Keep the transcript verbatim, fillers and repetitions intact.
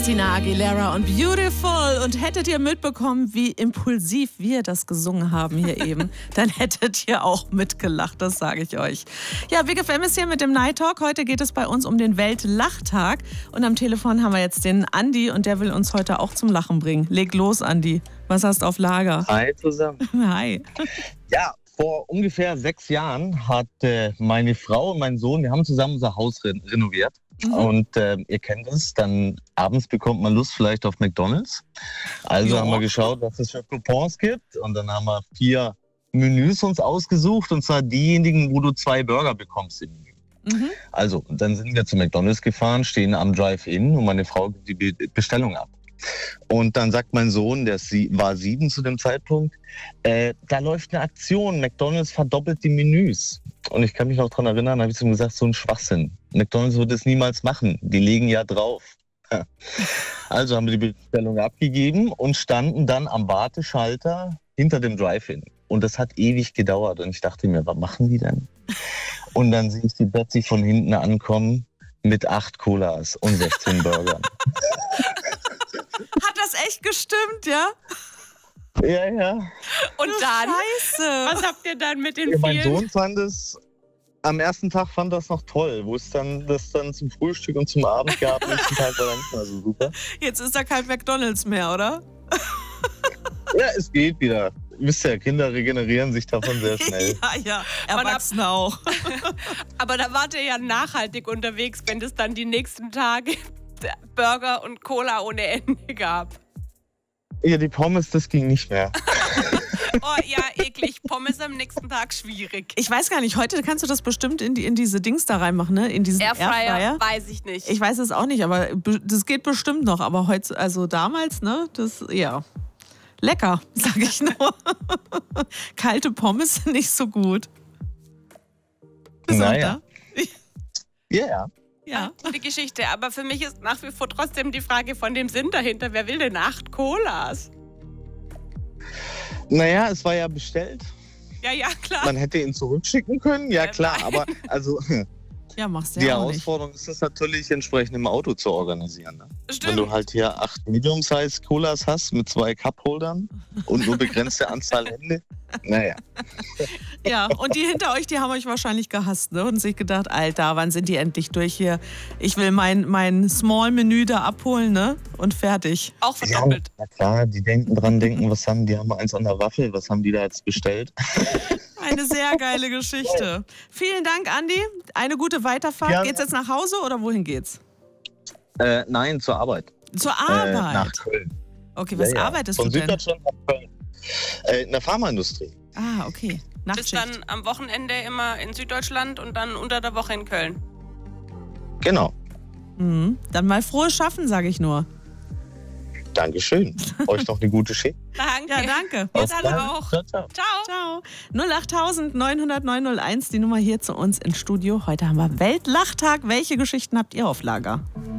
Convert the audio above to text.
Christina Aguilera und Beautiful. Und hättet ihr mitbekommen, wie impulsiv wir das gesungen haben hier eben, dann hättet ihr auch mitgelacht, das sage ich euch. Ja, Big F M ist hier mit dem Night Talk. Heute geht es bei uns um den Weltlachtag. Und am Telefon haben wir jetzt den Andi und der will uns heute auch zum Lachen bringen. Leg los, Andi. Was hast du auf Lager? Hi zusammen. Hi. Ja, vor ungefähr sechs Jahren hat äh, meine Frau und mein Sohn, wir haben zusammen unser Haus re- renoviert. Mhm. Und äh, ihr kennt es, dann abends bekommt man Lust vielleicht auf McDonald's. Also ja. haben wir geschaut, was es für Coupons gibt. Und dann haben wir vier Menüs uns ausgesucht. Und zwar diejenigen, wo du zwei Burger bekommst im Menü. Mhm. Also, dann sind wir zu McDonald's gefahren, stehen am Drive-In und meine Frau gibt die Be- Bestellung ab. Und dann sagt mein Sohn, der war sieben zu dem Zeitpunkt, äh, da läuft eine Aktion, McDonald's verdoppelt die Menüs. Und ich kann mich noch daran erinnern, habe ich zu ihm gesagt, so ein Schwachsinn. McDonald's wird es niemals machen, die legen ja drauf. Also haben wir die Bestellung abgegeben und standen dann am Warteschalter hinter dem Drive-In. Und das hat ewig gedauert und ich dachte mir, was machen die denn? Und dann sehe ich die plötzlich von hinten ankommen mit acht Colas und sechzehn Burgern. Hat das echt gestimmt, ja? Ja, ja. Und dann? Scheiße. Was habt ihr dann mit den ja, vielen? Mein Sohn fand es, am ersten Tag fand das noch toll, wo es dann das dann zum Frühstück und zum Abend gab. Am nächsten Tag war dann nicht mehr so super. Jetzt ist da kein McDonald's mehr, oder? Ja, es geht wieder. Ihr wisst ja, Kinder regenerieren sich davon sehr schnell. Ja, ja, Erwachsene auch. Aber da wart ihr ja nachhaltig unterwegs, wenn es dann die nächsten Tage Burger und Cola ohne Ende gab. Ja, die Pommes, das ging nicht mehr. Oh ja, eklig. Pommes am nächsten Tag schwierig. Ich weiß gar nicht, heute kannst du das bestimmt in, die, in diese Dings da reinmachen, ne? In diesen Airfryer, Airfryer. weiß ich nicht. Ich weiß es auch nicht, aber das geht bestimmt noch. Aber heute, also damals, ne, das, ja, lecker, sag ich nur. Kalte Pommes sind nicht so gut. Naja. Ja, ja. Ja, die Geschichte. Aber für mich ist nach wie vor trotzdem die Frage von dem Sinn dahinter. Wer will denn acht Colas? Naja, es war ja bestellt. Ja, ja, klar. Man hätte ihn zurückschicken können, ja Äh, klar. nein. Aber also Ja, machst du die ja auch nicht. Herausforderung ist es natürlich, entsprechend im Auto zu organisieren. Ne? Stimmt. Wenn du halt hier acht Medium-Size-Colas hast mit zwei Cup-Holdern und nur begrenzte Anzahl Hände. Naja. Ja, und die hinter euch, die haben euch wahrscheinlich gehasst, ne? Und sich gedacht, Alter, wann sind die endlich durch hier? Ich will mein, mein Small-Menü da abholen, ne? Und fertig. Auch verdoppelt. Ja, na klar, die denken dran, denken, was haben die, haben eins an der Waffel, was haben die da jetzt bestellt? Eine sehr geile Geschichte. Vielen Dank, Andi. Eine gute Weiterfahrt. Gerne. Geht's jetzt nach Hause oder wohin geht's? Äh, nein, zur Arbeit. Zur Äh, Arbeit? nach Köln. Okay, was Ja, ja. arbeitest Von du denn? Süddeutschland nach Köln. Äh, in der Pharmaindustrie. Ah, okay. Bist Nachtschicht. dann am Wochenende immer in Süddeutschland und dann unter der Woche in Köln. Genau. Mhm. Dann mal frohes Schaffen, sage ich nur. Dankeschön. Euch noch eine gute Schicht. Danke. Ja, danke. Ihr Auf dann bald. auch. Ciao, ciao. Ciao. Ciao. null acht neun null null neun null eins, die Nummer hier zu uns ins Studio. Heute haben wir Weltlachtag. Welche Geschichten habt ihr auf Lager?